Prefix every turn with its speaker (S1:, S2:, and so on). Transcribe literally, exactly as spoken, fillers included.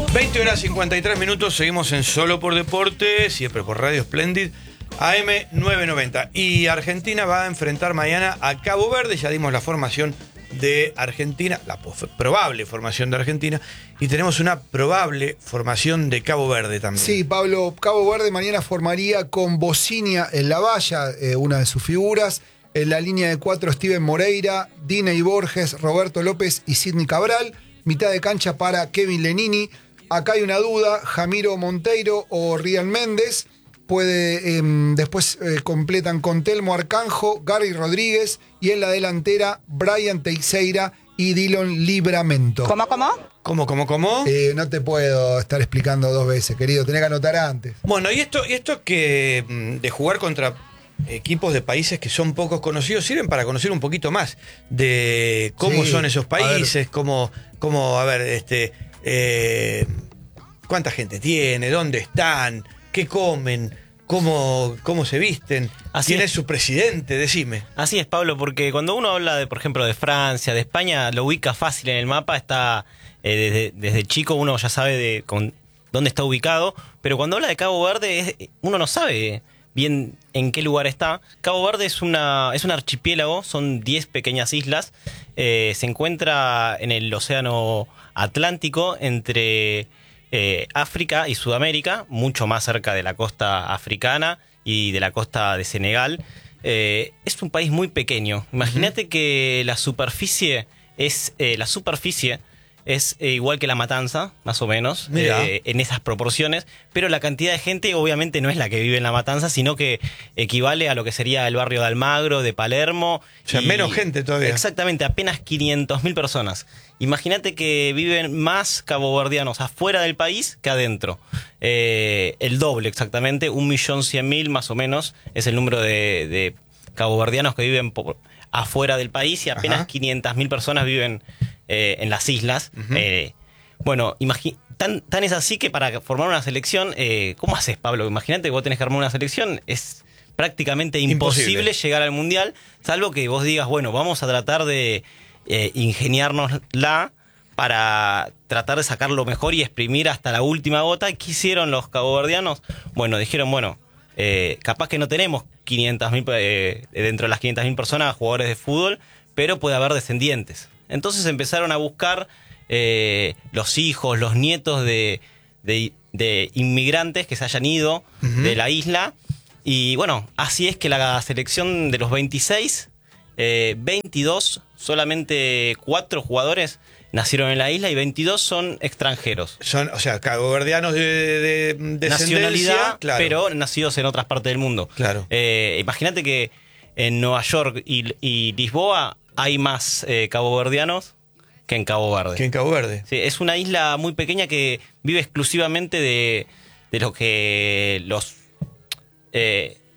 S1: veinte horas cincuenta y tres minutos, seguimos en Solo por Deporte, siempre por Radio Splendid, A M novecientos noventa. Y Argentina va a enfrentar mañana a Cabo Verde, ya dimos la formación de Argentina, la probable formación de Argentina, y tenemos una probable formación de Cabo Verde también.
S2: Sí, Pablo, Cabo Verde mañana formaría con Bocinia en la valla, eh, una de sus figuras. En la línea de cuatro, Steven Moreira, Diney Borges, Roberto López y Sidney Cabral. Mitad de cancha para Kevin Lenini. Acá hay una duda, Jamiro Monteiro o Rian Méndez. Puede, eh, después eh, completan con Telmo Arcanjo, Gary Rodríguez y en la delantera Brian Teixeira y Dillon Libramento.
S3: ¿Cómo, cómo?
S1: ¿Cómo, cómo, cómo?
S2: Eh, no te puedo estar explicando dos veces, querido, tenés que anotar antes.
S1: Bueno, y esto, y esto que de jugar contra equipos de países que son pocos conocidos sirven para conocer un poquito más de cómo
S2: Sí,
S1: son esos países,
S2: a
S1: cómo, cómo, a ver, este, eh, cuánta gente tiene, dónde están, qué comen, cómo, cómo se visten,
S4: Así
S1: quién
S4: es.
S1: es su presidente, decime.
S4: Así es, Pablo, porque cuando uno habla, de, por ejemplo, de Francia, de España, lo ubica fácil en el mapa, está eh, desde, desde chico uno ya sabe de con, dónde está ubicado, pero cuando habla de Cabo Verde es, uno no sabe bien en qué lugar está. Cabo Verde es, una, es un archipiélago, son diez pequeñas islas, eh, se encuentra en el océano Atlántico entre eh, África y Sudamérica, mucho más cerca de la costa africana y de la costa de Senegal. Eh, es un país muy pequeño. Imagínate uh-huh. que la superficie es eh, la superficie es eh, igual que La Matanza, más o menos, eh, en esas proporciones, pero la cantidad de gente obviamente no es la que vive en La Matanza, sino que equivale a lo que sería el barrio de Almagro, de Palermo.
S1: O sea,
S4: y,
S1: menos gente todavía.
S4: Exactamente, apenas quinientas mil personas. Imagínate que viven más caboverdianos afuera del país que adentro. Eh, el doble exactamente, un millón cien mil más o menos es el número de, de caboverdianos que viven por, afuera del país y apenas quinientas mil personas viven eh, en las islas. Uh-huh. Eh, bueno, imagi- tan, tan es así que para formar una selección, eh, ¿cómo haces, Pablo? Imagínate que vos tenés que armar una selección, es prácticamente imposible, imposible llegar al Mundial, salvo que vos digas, bueno, vamos a tratar de eh, ingeniárnosla para tratar de sacar lo mejor y exprimir hasta la última gota. ¿Qué hicieron los caboverdianos? Bueno, dijeron, bueno, eh, capaz que no tenemos quinientas mil, eh, dentro de las quinientas mil personas jugadores de fútbol, pero puede haber descendientes. Entonces empezaron a buscar eh, los hijos, los nietos de, de, de inmigrantes que se hayan ido uh-huh. de la isla. Y bueno, así es que la selección de los veintiséis, eh, veintidós, solamente cuatro jugadores nacieron en la isla y veintidós son extranjeros.
S1: Son, o sea, caboverdianos de, de, de
S4: nacionalidad,
S1: claro.
S4: pero nacidos en otras partes del mundo.
S1: Claro.
S4: Eh, imagínate que en Nueva York y, y Lisboa hay más eh, caboverdianos que en Cabo Verde.
S1: Que en Cabo Verde.
S4: Sí, es una isla muy pequeña que vive exclusivamente de, de lo que los... Eh,